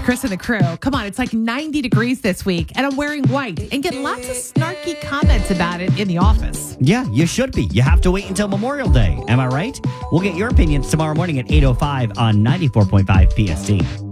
Chris and the crew. Come on, it's like 90 degrees this week, and I'm wearing white and get lots of snarky comments about it in the office. Yeah, you should be. You have to wait until Memorial Day. Am I right? We'll get your opinions tomorrow morning at 8:05 on 94.5 PST.